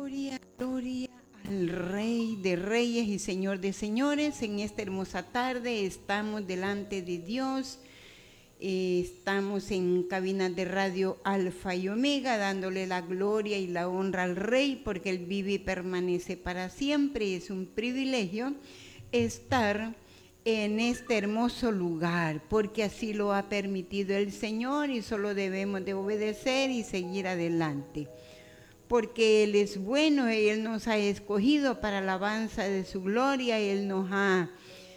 Gloria, gloria al Rey de Reyes y Señor de Señores. En esta hermosa tarde estamos delante de Dios. Estamos en cabinas de radio Alfa y Omega, dándole la gloria y la honra al Rey, porque Él vive y permanece para siempre. Es un privilegio estar en este hermoso lugar, porque así lo ha permitido el Señor y solo debemos de obedecer y seguir adelante. Porque Él es bueno y Él nos ha escogido para la alabanza de su gloria. Él nos ha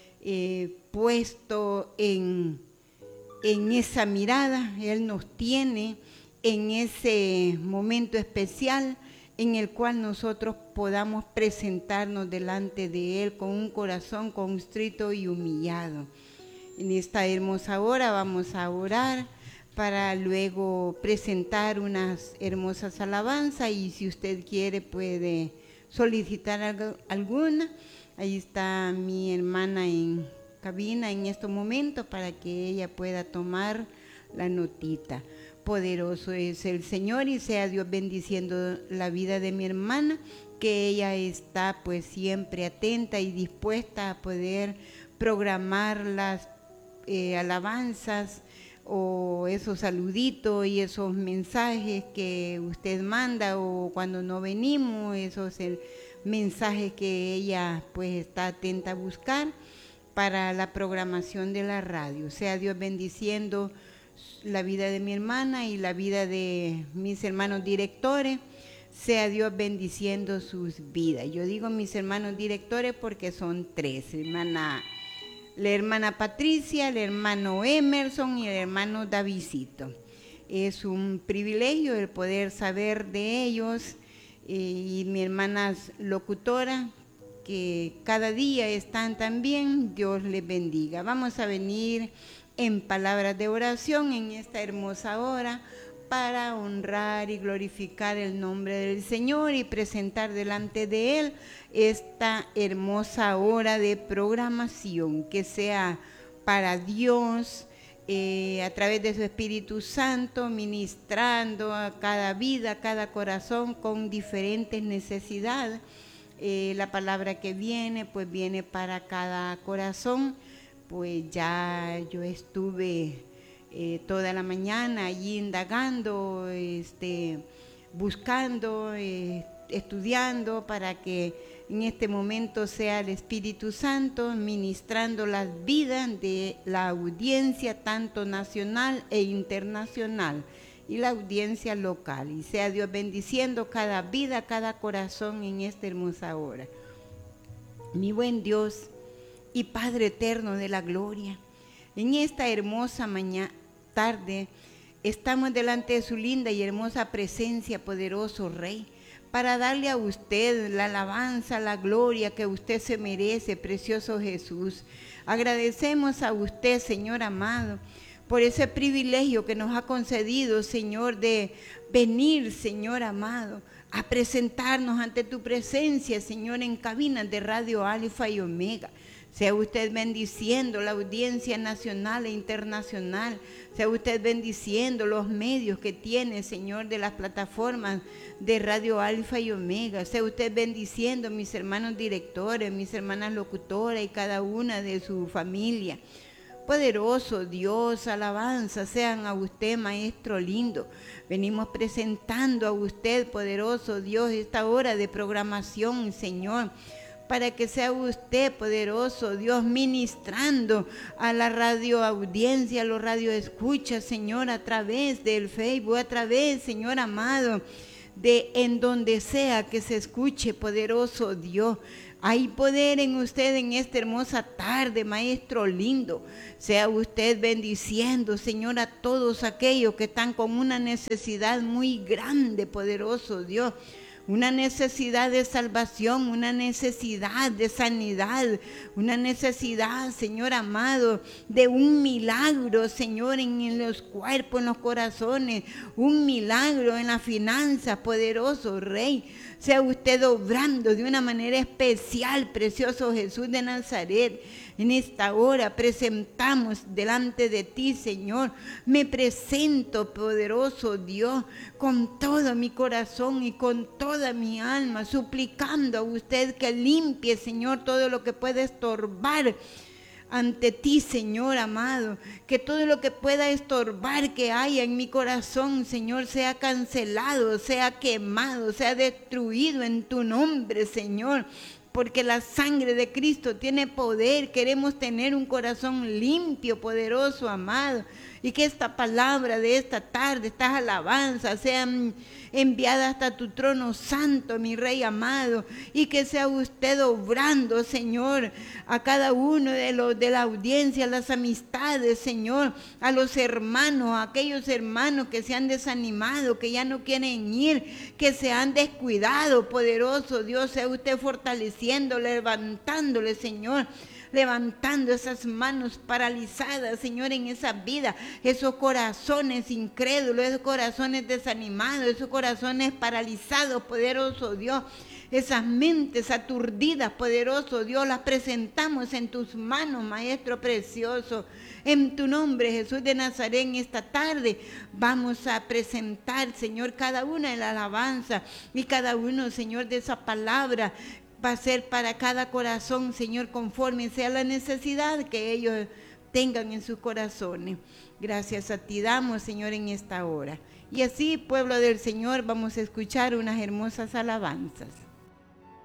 puesto en esa mirada, Él nos tiene en ese momento especial en el cual nosotros podamos presentarnos delante de Él con un corazón contrito y humillado. En esta hermosa hora vamos a orar para luego presentar unas hermosas alabanzas, y si usted quiere puede solicitar alguna. Ahí está mi hermana en cabina en estos momentos para que ella pueda tomar la notita. Poderoso es el Señor y sea Dios bendiciendo la vida de mi hermana, que ella está pues siempre atenta y dispuesta a poder programar las alabanzas o esos saluditos y esos mensajes que usted manda, o cuando no venimos, esos mensajes que ella pues está atenta a buscar para la programación de la radio. Sea Dios bendiciendo la vida de mi hermana y la vida de mis hermanos directores. Sea Dios bendiciendo sus vidas. Yo digo mis hermanos directores porque son tres: la hermana Patricia, el hermano Emerson y el hermano Davidcito. Es un privilegio el poder saber de ellos, y mi hermana locutora, que cada día están también. Dios les bendiga. Vamos a venir en palabras de oración en esta hermosa hora para honrar y glorificar el nombre del Señor y presentar delante de Él esta hermosa hora de programación, que sea para Dios, a través de su Espíritu Santo, ministrando a cada vida, a cada corazón con diferentes necesidades. La palabra que viene, pues viene para cada corazón. Pues ya yo estuve toda la mañana allí indagando, buscando, estudiando, para que en este momento sea el Espíritu Santo ministrando las vidas de la audiencia, tanto nacional e internacional, y la audiencia local, y sea Dios bendiciendo cada vida, cada corazón en esta hermosa hora. Mi buen Dios y Padre eterno de la gloria, en esta hermosa tarde estamos delante de su linda y hermosa presencia, poderoso Rey, para darle a usted la alabanza, la gloria que usted se merece, precioso Jesús. Agradecemos a usted, Señor amado, por ese privilegio que nos ha concedido, Señor, de venir, Señor amado, a presentarnos ante tu presencia, Señor, en cabinas de radio Alfa y Omega. Sea usted bendiciendo la audiencia nacional e internacional. Sea usted bendiciendo los medios que tiene, Señor, de las plataformas de Radio Alfa y Omega. Sea usted bendiciendo mis hermanos directores, mis hermanas locutoras y cada una de su familia. Poderoso Dios, alabanza sean a usted, Maestro lindo. Venimos presentando a usted, poderoso Dios, esta hora de programación, Señor, para que sea usted, poderoso Dios, ministrando a la radio audiencia, a los radio escuchas, Señor, a través del Facebook, a través, Señor amado, de en donde sea que se escuche, poderoso Dios. Hay poder en usted en esta hermosa tarde, Maestro lindo. Sea usted bendiciendo, Señor, a todos aquellos que están con una necesidad muy grande, poderoso Dios. Una necesidad de salvación, una necesidad de sanidad, una necesidad, Señor amado, de un milagro, Señor, en los cuerpos, en los corazones, un milagro en las finanzas, poderoso Rey. Sea usted obrando de una manera especial, precioso Jesús de Nazaret. En esta hora presentamos delante de ti, Señor. Me presento, poderoso Dios, con todo mi corazón y con toda mi alma, suplicando a usted que limpie, Señor, todo lo que pueda estorbar ante ti, Señor amado, que todo lo que pueda estorbar que haya en mi corazón, Señor, sea cancelado, sea quemado, sea destruido en tu nombre, Señor. Porque la sangre de Cristo tiene poder. Queremos tener un corazón limpio, poderoso, amado. Y que esta palabra de esta tarde, estas alabanzas sean enviadas hasta tu trono santo, mi Rey amado. Y que sea usted obrando, Señor, a cada uno de la audiencia, a las amistades, Señor, a los hermanos, a aquellos hermanos que se han desanimado, que ya no quieren ir, que se han descuidado, poderoso Dios, sea usted fortaleciendo, levantándole, Señor, levantando esas manos paralizadas, Señor, en esa vida, esos corazones incrédulos, esos corazones desanimados, esos corazones paralizados, poderoso Dios, esas mentes aturdidas, poderoso Dios, las presentamos en tus manos, Maestro precioso. En tu nombre, Jesús de Nazaret, en esta tarde vamos a presentar, Señor, cada una de las alabanzas y cada uno, Señor, de esa palabra va a ser para cada corazón, Señor, conforme sea la necesidad que ellos tengan en sus corazones. Gracias a ti damos, Señor, en esta hora. Y así, pueblo del Señor, vamos a escuchar unas hermosas alabanzas.